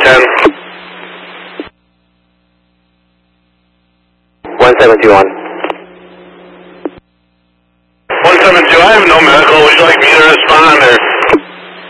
10. 172 on. 172, I have no medical. Would you like me to respond or?